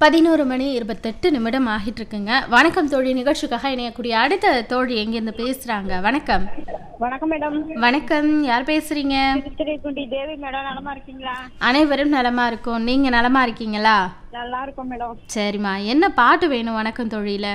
11 மணி 28 நிமிடம் ஆகிட்டு இருக்குங்க. வணக்கம் தோழி, நிகழ்ச்சிக்காக இணையக்கூடிய அடுத்த தோழி எங்கேருந்து பேசுறாங்க? வணக்கம். வணக்கம் மேடம். வணக்கம், யார் பேசுறீங்க? திருத்துறைப்பூண்டி தேவி மேடம், நலமா இருக்கீங்களா? அனைவரும் நலமா இருக்கோம். நீங்க நலமா இருக்கீங்களா? நல்லா இருக்கும் மேடம். சரிம்மா, என்ன பாட்டு வேணும் வணக்கம் தோழியில?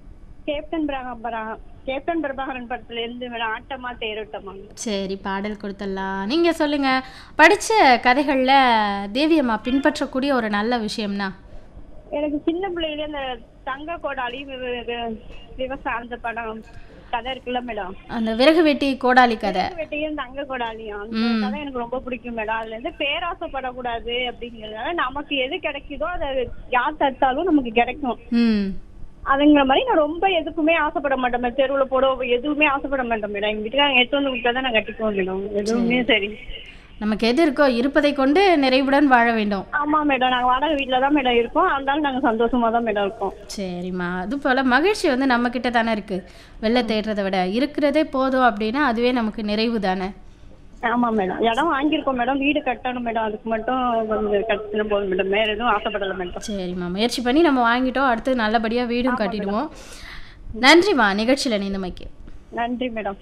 கேப்டன் பிரபாகரன் படத்துல இருந்து மேடம், ஆட்டமா தேரோட்டமா. சரி, பாடல் கொடுத்துடலாம். நீங்க சொல்லுங்க, படிச்ச கதைகள்ல தேவி அம்மா பின்பற்றக்கூடிய ஒரு நல்ல விஷயம்னா? எனக்கு சின்ன பிள்ளையில இந்த தங்க கோடாலி விவசாயம் அந்த படம் கதை இருக்குல்ல மேடம், அந்த விறகு வெட்டி கோடாலி கதை, வெட்டியும் தங்க கோடாலியும் அந்த கதை எனக்கு ரொம்ப பிடிக்கும் மேடம். அதுல இருந்து பேராசைப்படக்கூடாது அப்படிங்கறதுனால நமக்கு எது கிடைக்குதோ அதை யார் தடுத்தாலும் நமக்கு கிடைக்கும். அதுங்கிற மாதிரி நான் ரொம்ப எதுக்குமே ஆசைப்பட மாட்டேன். தெருவுல போட எதுவுமே ஆசைப்பட மாட்டேன் மேடம். எங்க வீட்டுக்கு எடுத்து வந்து விட்டாதான் நான் கட்டிக்குவோம் மேடம். எதுவுமே சரி, நமக்கு எது இருக்கோ இருப்பதை கொண்டு நிறைவுடன் வாழ வேண்டும். ஆமா மேடம், நாங்க வாடகை வீட்டுல தான் மேடம் இருக்கோம். அதனால நாங்க சந்தோஷமா தான் மேடம் இருக்கோம். சரிம்மா, அது போல மகிழ்ச்சி வந்து நம்ம கிட்ட தானே இருக்கு. வெளில தேடுறதை விட இருக்கிறதே போதும் அப்படின்னா அதுவே நமக்கு நிறைவு தானே. ஆமா மேடம், இடம் வாங்கியிருக்கோம் மேடம், வீடு கட்டணும் மேடம். அதுக்கு மட்டும் கொஞ்சம் கட்டின போதும் மேடம், வேற எதுவும் ஆசைப்படல மேடம். சரிம்மா, முயற்சி பண்ணி நம்ம வாங்கிட்டோம், அடுத்து நல்லபடியா வீடும் கட்டிடுவோம். நன்றிம்மா, நிகழ்ச்சியில் இணைந்தமைக்கு நன்றி மேடம்.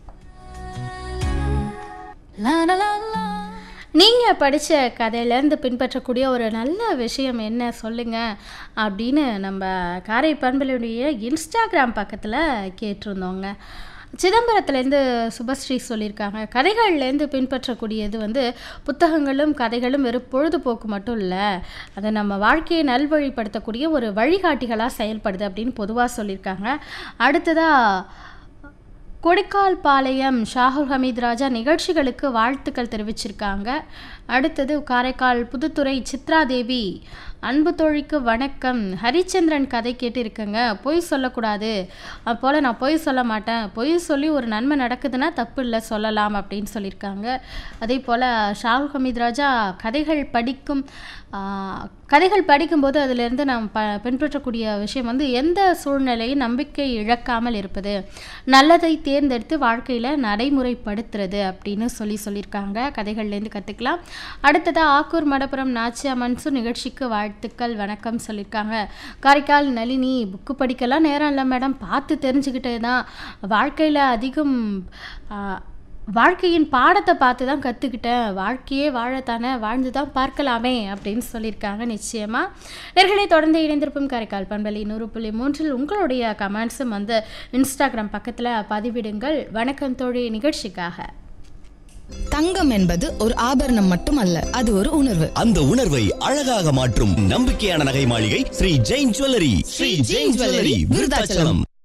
நீங்கள் படித்த கதையிலேருந்து பின்பற்றக்கூடிய ஒரு நல்ல விஷயம் என்ன சொல்லுங்க அப்படின்னு நம்ம காரை பண்புடைய இன்ஸ்டாகிராம் பக்கத்தில் கேட்டிருந்தோங்க. சிதம்பரத்துலேருந்து சுபஸ்ரீ சொல்லியிருக்காங்க, கதைகள்லேருந்து பின்பற்றக்கூடியது வந்து புத்தகங்களும் கதைகளும் வெறும் பொழுதுபோக்கு மட்டும் இல்லை, அதை நம்ம வாழ்க்கையை நல்வழிப்படுத்தக்கூடிய ஒரு வழிகாட்டிகளாக செயல்படுது அப்படின்னு பொதுவாக சொல்லியிருக்காங்க. அடுத்ததாக கொடைக்கால் பாளையம் ஷாகுல் ஹமீத் ராஜா நிகழ்ச்சிகளுக்கு வாழ்த்துக்கள் தெரிவிச்சிருக்காங்க. அடுத்தது காரைக்கால் புதுத்துறை சித்ரா தேவி, அன்பு தோழிக்கு வணக்கம், ஹரிச்சந்திரன் கதை கேட்டிருக்கேங்க, பொய் சொல்லக்கூடாது, அப்போல் நான் பொய் சொல்ல மாட்டேன், பொய் சொல்லி ஒரு நன்மை நடக்குதுன்னா தப்பு இல்லை, சொல்லலாம் அப்படின்னு சொல்லியிருக்காங்க. அதே போல் ஷாகுல் ஹமீத் ராஜா கதைகள் படிக்கும்போது அதிலிருந்து நாம் பின்பற்றக்கூடிய விஷயம் வந்து எந்த சூழ்நிலையும் நம்பிக்கை இழக்காமல் இருப்பது, நல்லதை தேர்ந்தெடுத்து வாழ்க்கையில் நடைமுறைப்படுத்துறது அப்படின்னு சொல்லியிருக்காங்க. கதைகள்லேருந்து கற்றுக்கலாம். அடுத்ததாக ஆக்கூர் மடப்புரம் நாச்சியா மன்சூர் நிகழ்ச்சிக்கு வாழ்த்துக்கள் வணக்கம் சொல்லியிருக்காங்க. காரைக்கால் நளினி, புக்கு படிக்கலாம் நேரம் இல்லை மேடம், பார்த்து தெரிஞ்சுக்கிட்டே தான் வாழ்க்கையில் அதிகம் வாழ்க்கையின் பாடத்தை பார்த்து தான் கற்றுக்கிட்டேன், வாழ்க்கையே வாழத்தானே, வாழ்ந்து தான் பார்க்கலாமே அப்படின்னு சொல்லியிருக்காங்க. நிச்சயமாக நேர்களை தொடர்ந்து இணைந்திருப்பும் காரைக்கால் பண்பலை 100.3 உங்களுடைய கமெண்ட்ஸும் வந்து இன்ஸ்டாகிராம் பக்கத்தில் பதிவிடுங்கள். வணக்கம் தோழி நிகழ்ச்சிக்காக. தங்கம் என்பது ஒரு ஆபரணம் மட்டுமல்ல, அது ஒரு உணர்வு. அந்த உணர்வை அழகாக மாற்றும் நம்பிக்கையான நகை மாளிகை ஸ்ரீ ஜெயின் ஜுவல்லரி. ஸ்ரீ ஜெயின் ஜுவல்லரி, விருதாச்சலம்.